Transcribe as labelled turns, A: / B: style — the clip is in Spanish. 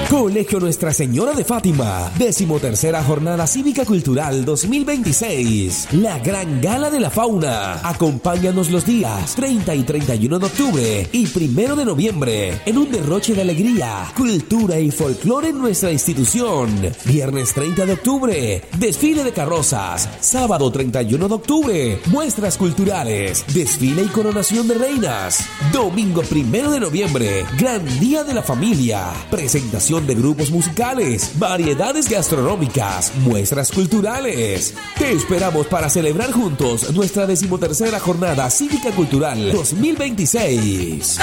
A: Colegio Nuestra Señora de Fátima, 13ª Jornada Cívica Cultural 2026. La Gran Gala de la Fauna. Acompáñanos los días 30 y 31 de octubre y 1 de noviembre en un derroche de alegría, cultura y folclore en nuestra institución. Viernes 30 de octubre, desfile de carrozas. Sábado 31 de octubre, muestras culturales, desfile y coronación de reinas. Domingo 1 de noviembre, Gran Día de la Familia. Presentación de grupos musicales, variedades gastronómicas, muestras culturales. Te esperamos para celebrar juntos nuestra 13ª Jornada Cívica Cultural 2026.